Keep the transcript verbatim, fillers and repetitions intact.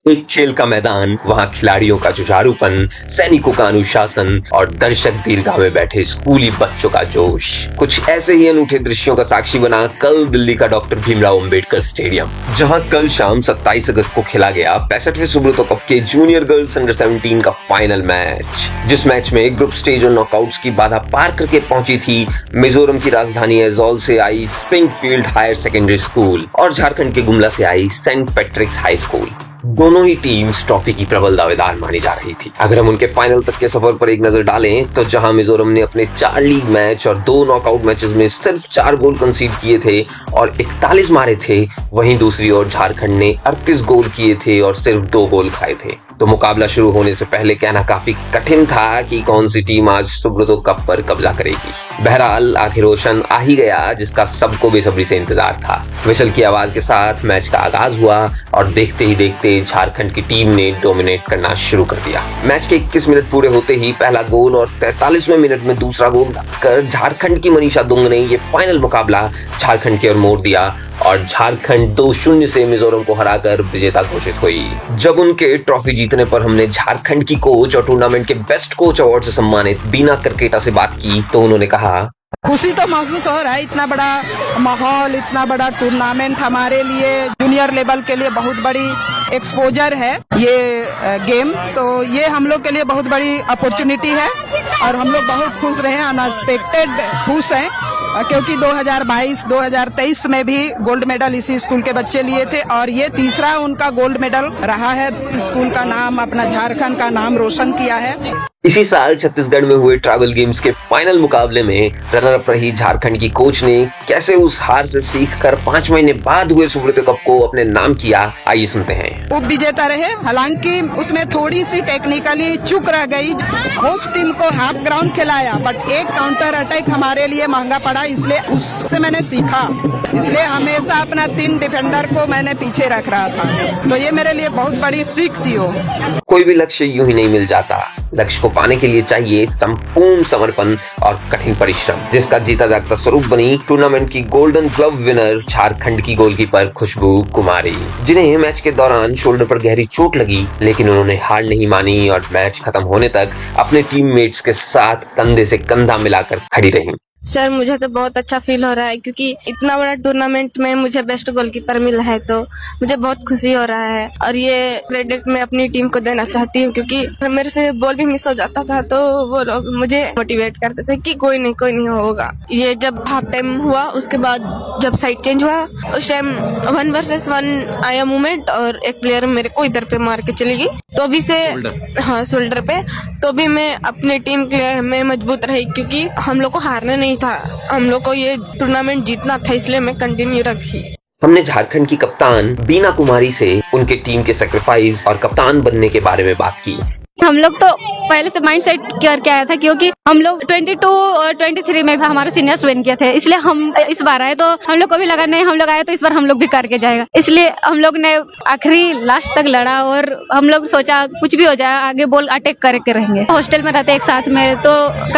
एक खेल का मैदान, वहाँ खिलाड़ियों का जुझारूपन, सैनिकों का अनुशासन और दर्शक दीर्घा में बैठे स्कूली बच्चों का जोश। कुछ ऐसे ही अनूठे दृश्यों का साक्षी बना कल दिल्ली का डॉक्टर भीमराव अंबेडकर स्टेडियम, जहाँ कल शाम सत्ताईस अगस्त को खेला गया पैंसठवें सुब्रतो कप के जूनियर गर्ल्स अंडर सत्रह का फाइनल मैच। जिस मैच में ग्रुप स्टेज और नॉकआउट्स की बाधा पार करके पहुंची थी मिजोरम की राजधानी एजोल से आई स्प्रिंगफील्ड हायर सेकेंडरी स्कूल और झारखंड के गुमला से आई सेंट पैट्रिक्स हाई स्कूल। दोनों ही टीम्स ट्रॉफी की प्रबल दावेदार मानी जा रही थी। अगर हम उनके फाइनल तक के सफर पर एक नजर डालें तो जहां मिजोरम ने अपने चार लीग मैच और दो नॉकआउट मैचेस में सिर्फ चार गोल कंसीड किए थे और इकतालीस मारे थे, वहीं दूसरी ओर झारखंड ने अड़तीस गोल किए थे और सिर्फ दो गोल खाए थे। तो मुकाबला शुरू होने से पहले कहना काफी कठिन था कि कौन सी टीम आज सुब्रतो कप पर कब्जा करेगी। बहरहाल आखिर रोशन आ ही गया, जिसका सबको बेसब्री से इंतजार था। विसल की आवाज के साथ मैच का आगाज हुआ और देखते ही देखते झारखंड की टीम ने डोमिनेट करना शुरू कर दिया। मैच के इक्कीस मिनट पूरे होते ही पहला गोल और तैंतालीसवें मिनट में दूसरा गोल कर झारखंड की मनीषा दुंग ने ये फाइनल मुकाबला झारखंड की ओर मोड़ दिया और झारखंड दो शून्य से मिजोरम को हराकर विजेता घोषित हुई। जब उनके ट्रॉफी जीतने पर हमने झारखंड की कोच और टूर्नामेंट के बेस्ट कोच अवार्ड से सम्मानित बीना करकेटा से बात की तो उन्होंने कहा, खुशी तो महसूस हो रहा है। इतना बड़ा माहौल, इतना बड़ा टूर्नामेंट हमारे लिए जूनियर लेवल के लिए बहुत बड़ी एक्सपोजर है ये गेम, तो ये हम लोग के लिए बहुत बड़ी अपॉर्चुनिटी है और हम लोग बहुत खुश रहे, अनएक्सपेक्टेड खुश हैं, क्योंकि दो हज़ार बाईस दो हज़ार तेईस में भी गोल्ड मेडल इसी स्कूल के बच्चे लिए थे और ये तीसरा उनका गोल्ड मेडल रहा है। स्कूल का नाम, अपना झारखंड का नाम रोशन किया है। इसी साल छत्तीसगढ़ में हुए ट्राइबल गेम्स के फाइनल मुकाबले में रनर अप रही झारखंड की कोच ने कैसे उस हार से सीखकर पांच महीने बाद हुए सुब्रतो कप को अपने नाम किया, आइए सुनते हैं। उप विजेता रहे, हालांकि उसमें थोड़ी सी टेक्निकली चूक रह गई। होस्ट टीम को हाफ ग्राउंड खिलाया बट एक काउंटर अटैक हमारे लिए महंगा पड़ा, इसलिए उससे मैंने सीखा। इसलिए हमेशा अपना तीन डिफेंडर को मैंने पीछे रख रहा था, तो ये मेरे लिए बहुत बड़ी सीख थी। वो कोई भी लक्ष्य यूं ही नहीं मिल जाता, लक्ष्य को पाने के लिए चाहिए संपूर्ण समर्पण और कठिन परिश्रम, जिसका जीता जागता स्वरूप बनी टूर्नामेंट की गोल्डन ग्लव विनर झारखंड की गोलकीपर खुशबू कुमारी, जिन्हें मैच के दौरान शोल्डर पर गहरी चोट लगी, लेकिन उन्होंने हार नहीं मानी और मैच खत्म होने तक अपने टीममेट्स के साथ कंधे से कंधा मिलाकर खड़ी रही। सर, मुझे तो बहुत अच्छा फील हो रहा है क्योंकि इतना बड़ा टूर्नामेंट में मुझे बेस्ट गोलकीपर मिला है, तो मुझे बहुत खुशी हो रहा है और ये क्रेडिट मैं अपनी टीम को देना चाहती हूँ, क्योंकि मेरे से बॉल भी मिस हो जाता था तो वो लोग मुझे मोटिवेट करते थे कि कोई नहीं कोई नहीं होगा। ये जब हाफ टाइम हुआ उसके बाद जब साइड चेंज हुआ उस टाइम वन वर्सेस वन आया मूवमेंट और एक प्लेयर मेरे को इधर पे मार के चली गई, तो अभी से हाँ शोल्डर पे, तो भी मैं अपनी टीम के में मजबूत रही क्योंकि हम लोग को हारना नहीं था, हम लोग को ये टूर्नामेंट जीतना था, इसलिए मैं कंटिन्यू रखी। हमने झारखंड की कप्तान बीना कुमारी से उनके टीम के सैक्रिफाइस और कप्तान बनने के बारे में बात की। हम लोग तो पहले से माइंड सेट करके आया था, क्योंकि हम लोग बाईस और तेईस में भी हमारे सीनियर्स विन किए थे, इसलिए हम इस बार आए तो हम लोग को भी लगा नहीं हम लोग आए तो इस बार हम लोग भी करके जाएगा, इसलिए हम लोग ने आखिरी लास्ट तक लड़ा और हम लोग सोचा कुछ भी हो जाए आगे बॉल अटैक करके रहेंगे। हॉस्टल में रहते एक साथ में तो